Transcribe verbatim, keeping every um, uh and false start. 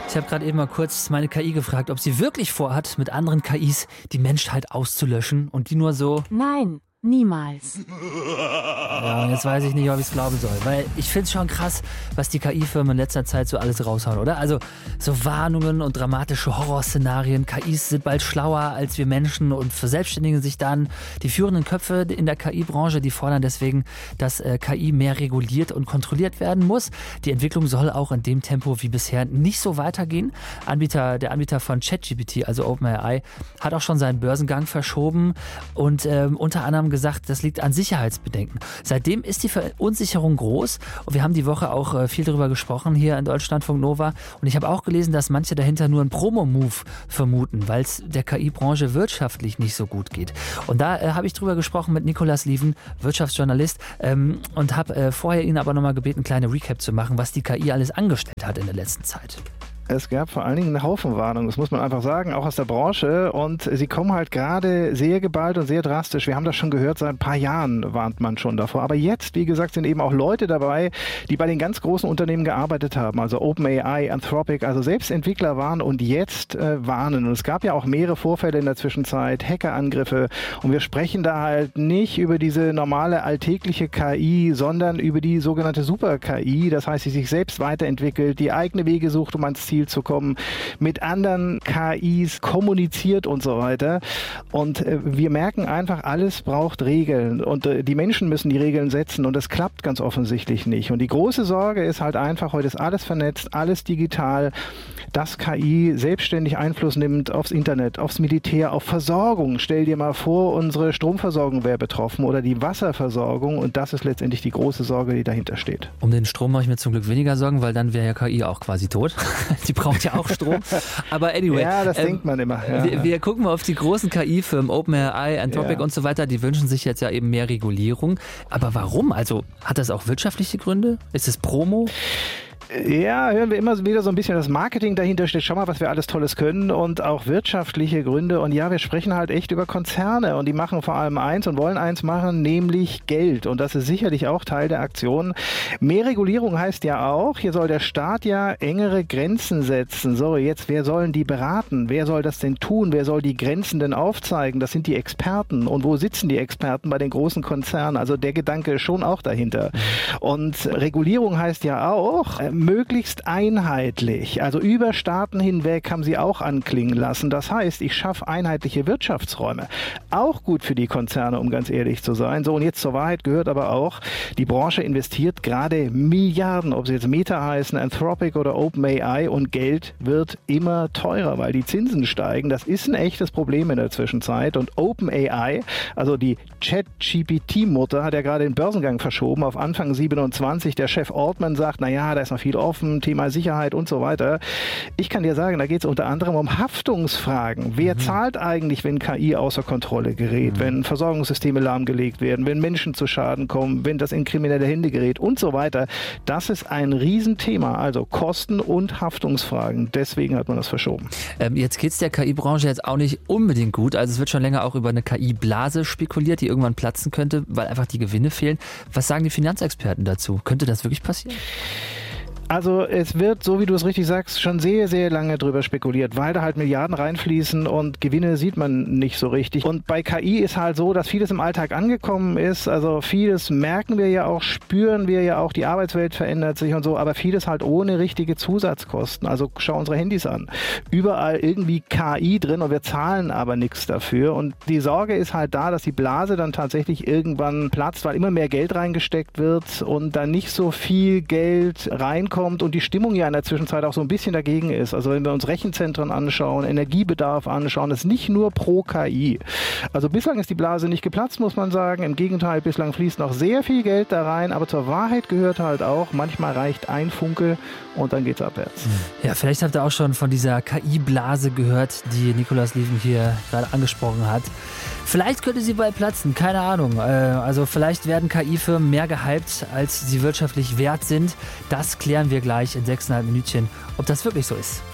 Ich habe gerade eben mal kurz meine K I gefragt, ob sie wirklich vorhat, mit anderen K Is die Menschheit auszulöschen und die nur so... Nein, niemals. Ja, und jetzt weiß ich nicht, ob ich es glauben soll, weil ich finde es schon krass, was die K I-Firmen in letzter Zeit so alles raushauen, oder? Also so Warnungen und dramatische Horrorszenarien. K Is sind bald schlauer als wir Menschen und verselbstständigen sich dann. Die führenden Köpfe in der K I-Branche, die fordern deswegen, dass äh, K I mehr reguliert und kontrolliert werden muss. Die Entwicklung soll auch in dem Tempo wie bisher nicht so weitergehen. Anbieter, der Anbieter von ChatGPT, also OpenAI, hat auch schon seinen Börsengang verschoben und ähm, unter anderem gesagt, das liegt an Sicherheitsbedenken. Seitdem ist die Verunsicherung groß und wir haben die Woche auch äh, viel darüber gesprochen hier in Deutschlandfunk Nova und ich habe auch gelesen, dass manche dahinter nur einen Promo-Move vermuten, weil es der K I-Branche wirtschaftlich nicht so gut geht. Und da äh, habe ich drüber gesprochen mit Nicolas Lieven, Wirtschaftsjournalist, ähm, und habe äh, vorher ihn aber nochmal gebeten, eine kleine Recap zu machen, was die K I alles angestellt hat in der letzten Zeit. Es gab vor allen Dingen einen Haufen Warnungen, das muss man einfach sagen, auch aus der Branche. Und sie kommen halt gerade sehr geballt und sehr drastisch. Wir haben das schon gehört, seit ein paar Jahren warnt man schon davor. Aber jetzt, wie gesagt, sind eben auch Leute dabei, die bei den ganz großen Unternehmen gearbeitet haben. Also OpenAI, Anthropic, also selbst Entwickler waren und jetzt äh, warnen. Und es gab ja auch mehrere Vorfälle in der Zwischenzeit, Hackerangriffe. Und wir sprechen da halt nicht über diese normale alltägliche K I, sondern über die sogenannte Super-K I. Das heißt, die sich selbst weiterentwickelt, die eigene Wege sucht, um ans Ziel zu kommen, mit anderen K Is kommuniziert und so weiter. Und äh, wir merken einfach, alles braucht Regeln und äh, die Menschen müssen die Regeln setzen und das klappt ganz offensichtlich nicht. Und die große Sorge ist halt einfach, heute ist alles vernetzt, alles digital, dass K I selbstständig Einfluss nimmt aufs Internet, aufs Militär, auf Versorgung. Stell dir mal vor, unsere Stromversorgung wäre betroffen oder die Wasserversorgung und das ist letztendlich die große Sorge, die dahinter steht. Um den Strom mache ich mir zum Glück weniger Sorgen, weil dann wäre ja K I auch quasi tot. Die braucht ja auch Strom. Aber anyway. Ja, das ähm, denkt man immer. Ja, wir, ja. wir gucken mal auf die großen K I-Firmen, OpenAI, Anthropic Ja. und so weiter. Die wünschen sich jetzt ja eben mehr Regulierung. Aber warum? Also hat das auch wirtschaftliche Gründe? Ist es Promo? Ja, hören wir immer wieder so ein bisschen das Marketing dahinter steht. Schau mal, was wir alles Tolles können und auch wirtschaftliche Gründe. Und ja, wir sprechen halt echt über Konzerne und die machen vor allem eins und wollen eins machen, nämlich Geld. Und das ist sicherlich auch Teil der Aktion. Mehr Regulierung heißt ja auch, hier soll der Staat ja engere Grenzen setzen. So, jetzt, wer sollen die beraten? Wer soll das denn tun? Wer soll die Grenzen denn aufzeigen? Das sind die Experten. Und wo sitzen die Experten? Bei den großen Konzernen. Also der Gedanke ist schon auch dahinter. Und Regulierung heißt ja auch, möglichst einheitlich, also über Staaten hinweg haben sie auch anklingen lassen. Das heißt, ich schaffe einheitliche Wirtschaftsräume. Auch gut für die Konzerne, um ganz ehrlich zu sein. So, und jetzt zur Wahrheit gehört aber auch, die Branche investiert gerade Milliarden, ob sie jetzt Meta heißen, Anthropic oder OpenAI und Geld wird immer teurer, weil die Zinsen steigen. Das ist ein echtes Problem in der Zwischenzeit und OpenAI, also die ChatGPT-Mutter, hat ja gerade den Börsengang verschoben auf Anfang siebenundzwanzig. Der Chef Altman sagt, naja, da ist noch viel offen, Thema Sicherheit und so weiter. Ich kann dir sagen, da geht es unter anderem um Haftungsfragen. Wer mhm. zahlt eigentlich, wenn K I außer Kontrolle gerät, mhm. wenn Versorgungssysteme lahmgelegt werden, wenn Menschen zu Schaden kommen, wenn das in kriminelle Hände gerät und so weiter. Das ist ein Riesenthema, also Kosten- und Haftungsfragen. Deswegen hat man das verschoben. Ähm, jetzt geht es der K I-Branche jetzt auch nicht unbedingt gut. Also es wird schon länger auch über eine K I-Blase spekuliert, die irgendwann platzen könnte, weil einfach die Gewinne fehlen. Was sagen die Finanzexperten dazu? Könnte das wirklich passieren? Also es wird, so wie du es richtig sagst, schon sehr, sehr lange drüber spekuliert, weil da halt Milliarden reinfließen und Gewinne sieht man nicht so richtig. Und bei K I ist halt so, dass vieles im Alltag angekommen ist. Also vieles merken wir ja auch, spüren wir ja auch, die Arbeitswelt verändert sich und so, aber vieles halt ohne richtige Zusatzkosten. Also schau unsere Handys an. Überall irgendwie K I drin und wir zahlen aber nichts dafür. Und die Sorge ist halt da, dass die Blase dann tatsächlich irgendwann platzt, weil immer mehr Geld reingesteckt wird und dann nicht so viel Geld reinkommt und die Stimmung ja in der Zwischenzeit auch so ein bisschen dagegen ist. Also wenn wir uns Rechenzentren anschauen, Energiebedarf anschauen, das ist nicht nur pro K I. Also bislang ist die Blase nicht geplatzt, muss man sagen. Im Gegenteil, bislang fließt noch sehr viel Geld da rein, aber zur Wahrheit gehört halt auch, manchmal reicht ein Funke und dann geht's abwärts. Ja, vielleicht habt ihr auch schon von dieser K I-Blase gehört, die Nicolas Lieven hier gerade angesprochen hat. Vielleicht könnte sie bald platzen, keine Ahnung. Also vielleicht werden K I-Firmen mehr gehypt, als sie wirtschaftlich wert sind. Das klären wir gleich in sechseinhalb Minütchen, ob das wirklich so ist.